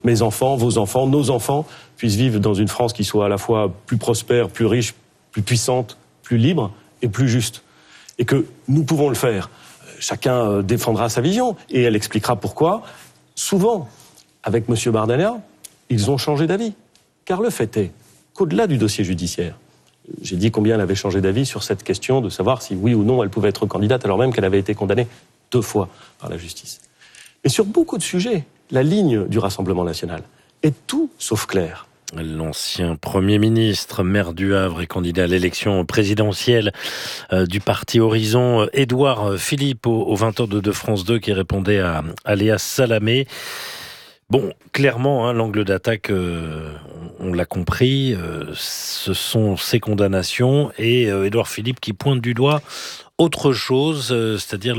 mes enfants, vos enfants, nos enfants puissent vivre dans une France qui soit à la fois plus prospère, plus riche, plus puissante, plus libre et plus juste. Et que nous pouvons le faire. Chacun défendra sa vision et elle expliquera pourquoi. Souvent, avec M. Bardella, ils ont changé d'avis. Car le fait est qu'au-delà du dossier judiciaire, j'ai dit combien elle avait changé d'avis sur cette question de savoir si oui ou non elle pouvait être candidate alors même qu'elle avait été condamnée 2 fois par la justice. Mais sur beaucoup de sujets, la ligne du Rassemblement national est tout sauf claire. L'ancien Premier ministre, maire du Havre et candidat à l'élection présidentielle du parti Horizon, Édouard Philippe, aux 20h de France 2, qui répondait à Léa Salamé. Bon, clairement, l'angle d'attaque, on l'a compris, ce sont ces condamnations et Édouard Philippe qui pointe du doigt autre chose, c'est-à-dire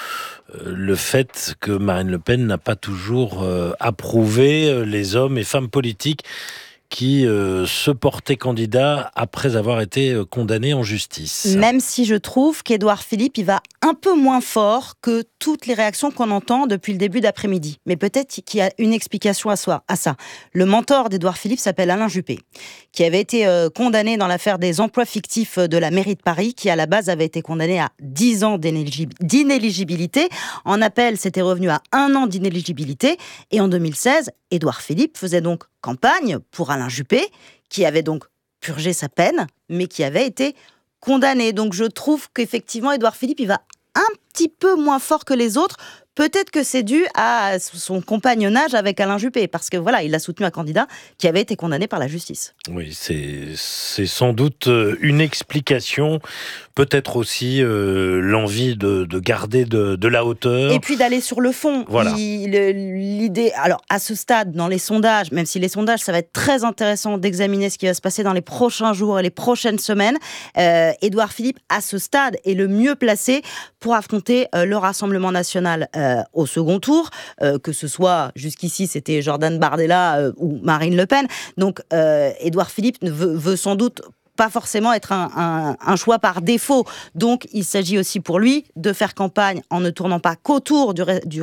le fait que Marine Le Pen n'a pas toujours approuvé les hommes et femmes politiques qui se portaient candidats après avoir été condamnés en justice. Même si je trouve qu'Édouard Philippe, il va un peu moins fort que toutes les réactions qu'on entend depuis le début d'après-midi. Mais peut-être qu'il y a une explication à ça. Le mentor d'Édouard Philippe s'appelle Alain Juppé, qui avait été condamné dans l'affaire des emplois fictifs de la mairie de Paris, qui à la base avait été condamné à 10 ans d'inéligibilité. En appel, c'était revenu à 1 an d'inéligibilité. Et en 2016, Édouard Philippe faisait donc campagne pour Alain Juppé, qui avait donc purgé sa peine, mais qui avait été condamné. Donc je trouve qu'effectivement, Édouard Philippe, il va un petit peu moins fort que les autres. Peut-être que c'est dû à son compagnonnage avec Alain Juppé, parce que voilà, il a soutenu un candidat qui avait été condamné par la justice. Oui, c'est sans doute une explication, peut-être aussi l'envie de garder de la hauteur. Et puis d'aller sur le fond. Voilà. L'idée, alors à ce stade, dans les sondages, même si les sondages, ça va être très intéressant d'examiner ce qui va se passer dans les prochains jours et les prochaines semaines, Édouard Philippe, à ce stade, est le mieux placé pour affronter le Rassemblement national au second tour, que ce soit jusqu'ici c'était Jordan Bardella ou Marine Le Pen. Donc Édouard Philippe veut sans doute pas forcément être un choix par défaut. Donc il s'agit aussi pour lui de faire campagne en ne tournant pas qu'autour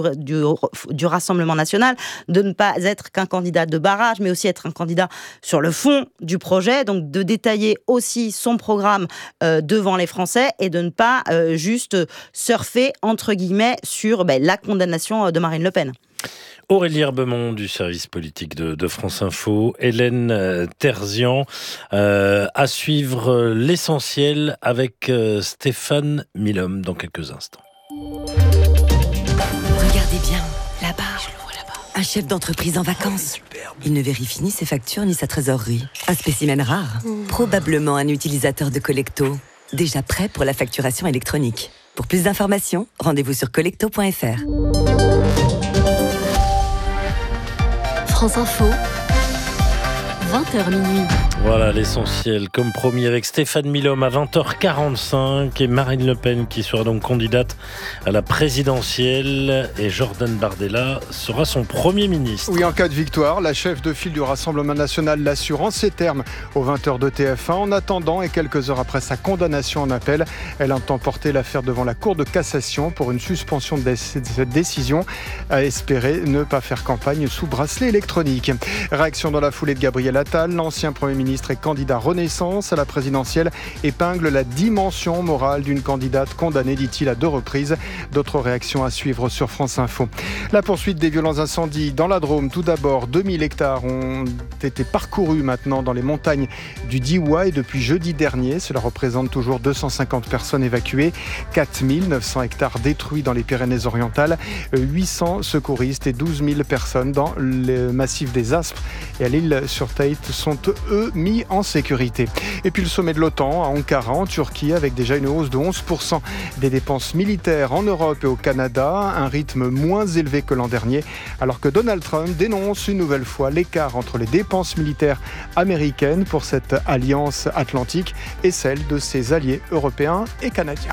du Rassemblement national, de ne pas être qu'un candidat de barrage, mais aussi être un candidat sur le fond du projet, donc de détailler aussi son programme devant les Français et de ne pas juste surfer, entre guillemets, sur la condamnation de Marine Le Pen. Aurélie Herbemont du service politique de France Info, Hélène Terzian, à suivre l'essentiel avec Stéphane Milhomme dans quelques instants. Regardez bien, là-bas. Je le vois là-bas. Un chef d'entreprise en vacances. Il ne vérifie ni ses factures ni sa trésorerie. Un spécimen rare. Probablement un utilisateur de Collecto. Déjà prêt pour la facturation électronique. Pour plus d'informations, rendez-vous sur collecto.fr. France Info, 20h minuit. Voilà l'essentiel, comme promis, avec Stéphane Milhomme à 20h45 et Marine Le Pen qui sera donc candidate à la présidentielle et Jordan Bardella sera son Premier ministre. Oui, en cas de victoire, la chef de file du Rassemblement national l'assure en ces termes aux 20h de TF1. En attendant et quelques heures après sa condamnation en appel, elle entend porter l'affaire devant la Cour de cassation pour une suspension de cette décision, à espérer ne pas faire campagne sous bracelet électronique. Réaction dans la foulée de Gabriel Attal, l'ancien Premier ministre et candidat Renaissance à la présidentielle, épingle la dimension morale d'une candidate condamnée, dit-il, à 2 reprises. D'autres réactions à suivre sur France Info. La poursuite des violents incendies dans la Drôme. Tout d'abord, 2000 hectares ont été parcourus maintenant dans les montagnes du Diois et depuis jeudi dernier. Cela représente toujours 250 personnes évacuées, 4900 hectares détruits dans les Pyrénées-Orientales, 800 secouristes et 12 000 personnes dans le massif des Aspres et à l'île sur Tate sont eux mis en sécurité. Et puis le sommet de l'OTAN à Ankara en Turquie avec déjà une hausse de 11% des dépenses militaires en Europe et au Canada, un rythme moins élevé que l'an dernier, alors que Donald Trump dénonce une nouvelle fois l'écart entre les dépenses militaires américaines pour cette alliance atlantique et celle de ses alliés européens et canadiens.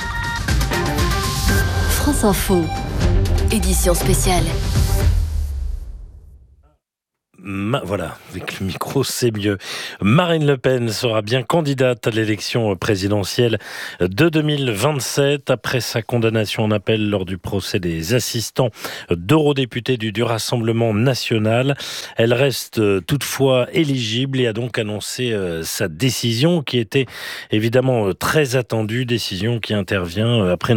France Info, édition spéciale. Voilà, avec le micro, c'est mieux. Marine Le Pen sera bien candidate à l'élection présidentielle de 2027 après sa condamnation en appel lors du procès des assistants d'eurodéputés du Rassemblement national. Elle reste toutefois éligible et a donc annoncé sa décision qui était évidemment très attendue, décision qui intervient après